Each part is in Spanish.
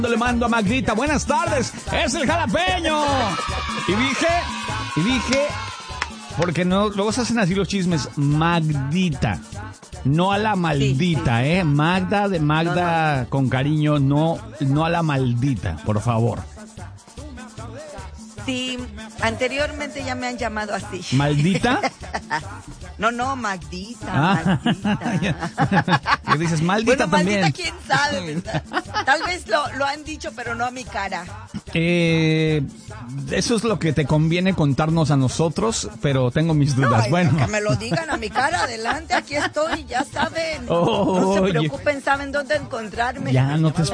Le mando a Magdita, buenas tardes, es el jalapeño. Y dije, porque no, luego se hacen así los chismes, Magdita, no a la maldita, sí. Magda de Magda, no. Con cariño, no a la maldita, por favor. Sí, anteriormente ya me han llamado así. ¿Maldita? No, Magdita, Magdita. ¿Qué dices? Maldita bueno, también. Maldita, quién sabe, ¿verdad? Tal vez lo han dicho, pero no a mi cara. Eso es lo que te conviene contarnos a nosotros, pero tengo mis dudas. Bueno, que me lo digan a mi cara, adelante, aquí estoy, ya saben. No se preocupen, saben dónde encontrarme. Ya, no te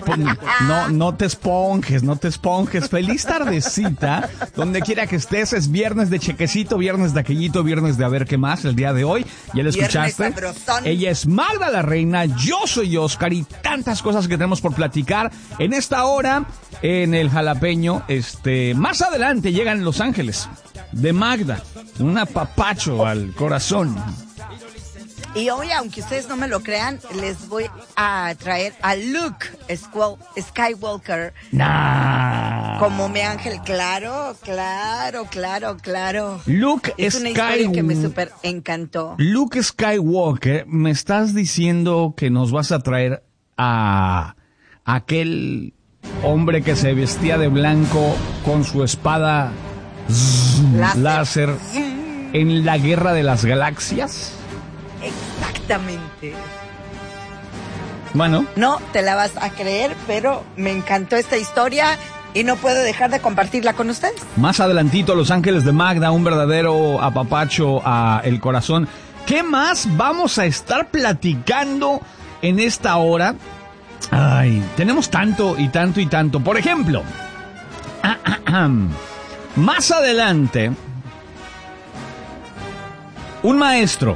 esponjes. Feliz tardecita, donde quiera que estés. Es viernes de chequecito, viernes de aquellito, viernes de a ver qué más el día de hoy. Ya lo escuchaste. Ella es Magda la Reina, yo soy Oscar y tantas cosas que tenemos por platicar en esta hora en el jalapeño. Más adelante llegan Los Ángeles de Magda, un apapacho al corazón. Y hoy, aunque ustedes no me lo crean, les voy a traer a Luke Skywalker. Como mi ángel, claro. Luke es una historia que me súper encantó. Luke Skywalker, me estás diciendo que nos vas a traer a aquel hombre que se vestía de blanco con su espada láser en la Guerra de las Galaxias. Exactamente. Bueno. No te la vas a creer, pero me encantó esta historia y no puedo dejar de compartirla con ustedes. Más adelantito, Los Ángeles de Magda, un verdadero apapacho a el corazón. ¿Qué más vamos a estar platicando en esta hora? Ay, tenemos tanto y tanto. Por ejemplo, más adelante, un maestro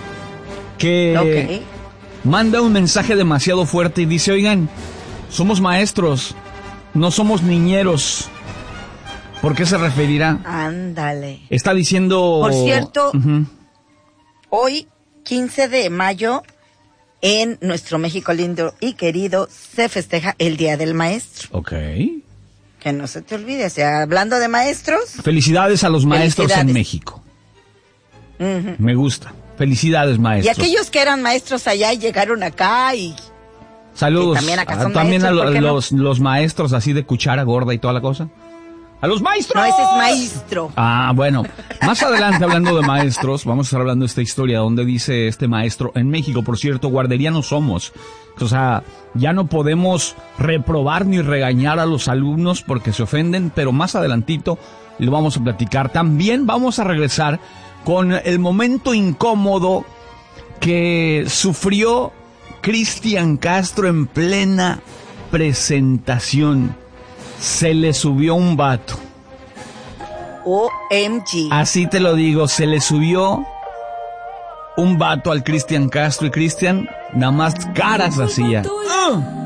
que manda un mensaje demasiado fuerte y dice, oigan, somos maestros, no somos niñeros. ¿Por qué se referirá? Ándale. Está diciendo... Por cierto, hoy, 15 de mayo, en nuestro México lindo y querido, se festeja el Día del Maestro. Ok. Que no se te olvide, o sea, hablando de maestros... Felicidades a los maestros en México. Me gusta. Felicidades, maestros. Y aquellos que eran maestros allá y llegaron acá y... Saludos. También acá son también maestros, los maestros así de cuchara gorda y toda la cosa. ¡A los maestros! No, ese es maestro. Bueno. Más adelante, hablando de maestros, vamos a estar hablando de esta historia donde dice este maestro, en México, por cierto, guardería no somos. O sea, ya no podemos reprobar ni regañar a los alumnos porque se ofenden, pero más adelantito lo vamos a platicar. También vamos a regresar con el momento incómodo que sufrió Cristian Castro en plena presentación. Se le subió un vato. OMG. Así te lo digo, se le subió un vato al Cristian Castro y Cristian nada más caras hacía.